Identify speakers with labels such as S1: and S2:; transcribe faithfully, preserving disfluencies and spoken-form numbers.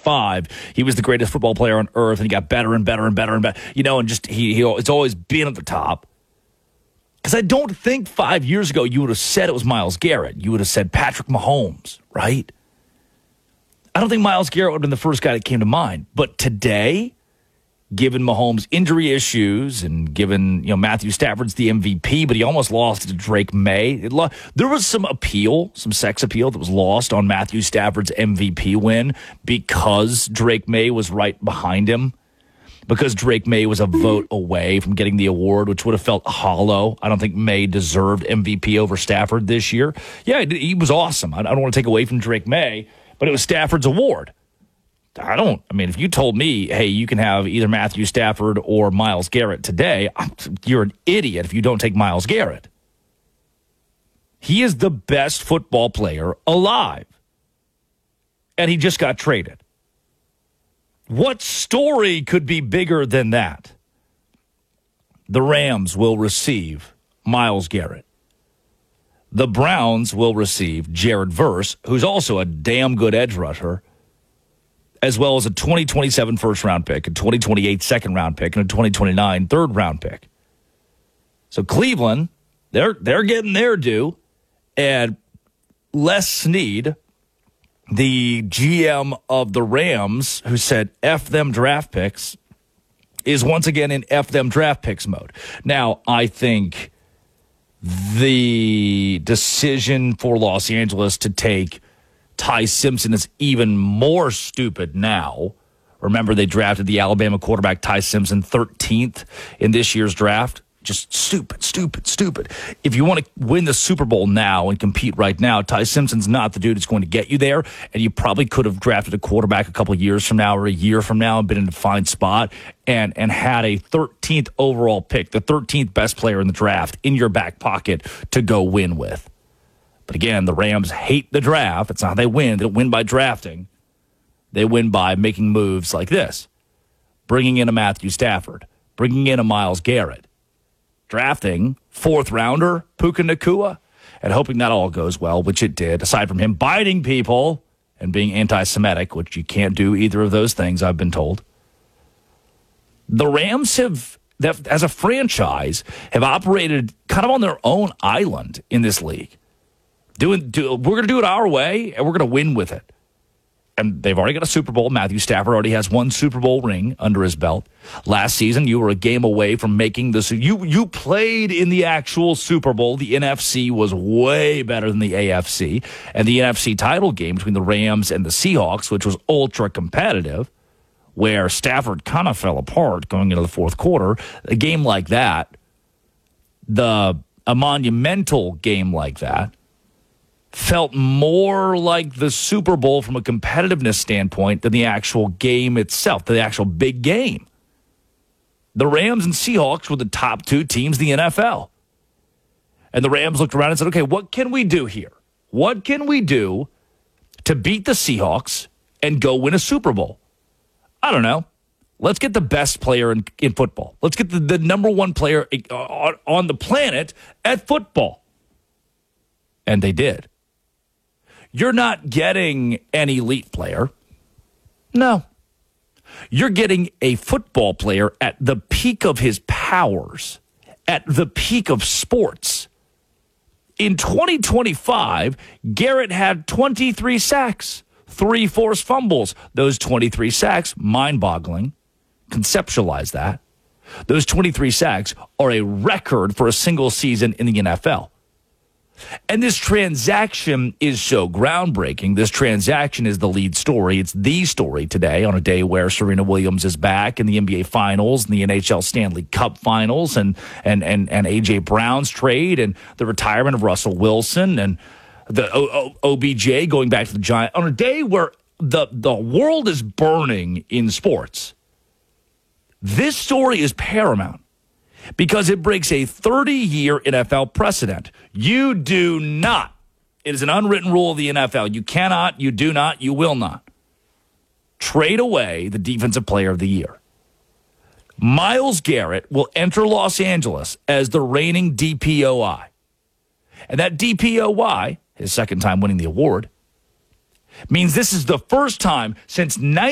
S1: five, he was the greatest football player on earth, and he got better and better and better and better, you know, and just he, he it's always been at the top. Because I don't think five years ago you would have said it was Myles Garrett. You would have said Patrick Mahomes, right? I don't think Myles Garrett would have been the first guy that came to mind. But today, given Mahomes' injury issues and given, you know, Matthew Stafford's the M V P, but he almost lost to Drake May. It lo- there was some appeal, some sex appeal that was lost on Matthew Stafford's M V P win because Drake May was right behind him. Because Drake May was a vote away from getting the award, which would have felt hollow. I don't think May deserved M V P over Stafford this year. Yeah, he was awesome. I don't want to take away from Drake May, but it was Stafford's award. I don't, I mean, if you told me, hey, you can have either Matthew Stafford or Myles Garrett today, you're an idiot if you don't take Myles Garrett. He is the best football player alive. And he just got traded. What story could be bigger than that? The Rams will receive Myles Garrett. The Browns will receive Jared Verse, who's also a damn good edge rusher, as well as a twenty twenty-seven first-round pick, a twenty twenty-eight second-round pick, and a twenty twenty-nine third-round pick. So Cleveland, they're they're getting their due, and Les Snead, the G M of the Rams, who said F them draft picks, is once again in F them draft picks mode. Now, I think the decision for Los Angeles to take Ty Simpson is even more stupid now. Remember, they drafted the Alabama quarterback Ty Simpson thirteenth in this year's draft. Just stupid, stupid, stupid. If you want to win the Super Bowl now and compete right now, Ty Simpson's not the dude that's going to get you there. And you probably could have drafted a quarterback a couple years from now or a year from now and been in a fine spot and, and had a thirteenth overall pick, the thirteenth best player in the draft, in your back pocket to go win with. But again, the Rams hate the draft. It's not how they win. They don't win by drafting. They win by making moves like this. Bringing in a Matthew Stafford. Bringing in a Myles Garrett. Drafting fourth-rounder Puka Nacua, and hoping that all goes well, which it did, aside from him biting people and being anti-Semitic, which you can't do either of those things, I've been told. The Rams have, as a franchise, have operated kind of on their own island in this league. Doing, do, we're going to do it our way, and we're going to win with it. And they've already got a Super Bowl. Matthew Stafford already has one Super Bowl ring under his belt. Last season, you were a game away from making this. You you played in the actual Super Bowl. The N F C was way better than the A F C. And the N F C title game between the Rams and the Seahawks, which was ultra competitive, where Stafford kind of fell apart going into the fourth quarter. A game like that, the a monumental game like that, felt more like the Super Bowl from a competitiveness standpoint than the actual game itself, the actual big game. The Rams and Seahawks were the top two teams in the N F L. And the Rams looked around and said, okay, what can we do here? What can we do to beat the Seahawks and go win a Super Bowl? I don't know. Let's get the best player in, in football. Let's get the, the number one player on, on the planet at football. And they did. You're not getting an elite player. No. You're getting a football player at the peak of his powers, at the peak of sports. In twenty twenty-five, Garrett had twenty-three sacks, three forced fumbles. Those twenty-three sacks, mind-boggling. Conceptualize that. Those twenty-three sacks are a record for a single season in the N F L. And this transaction is so groundbreaking. This transaction is the lead story. It's the story today on a day where Serena Williams is back in the N B A Finals and the N H L Stanley Cup Finals and and and, and A J Brown's trade and the retirement of Russell Wilson and the o- o- O B J going back to the Giants. On a day where the, the world is burning in sports, this story is paramount. Because it breaks a thirty-year N F L precedent. You do not. It is an unwritten rule of the N F L. You cannot, you do not, you will not trade away the Defensive Player of the Year. Myles Garrett will enter Los Angeles as the reigning D P O I. And that D P O I, his second time winning the award, means this is the first time since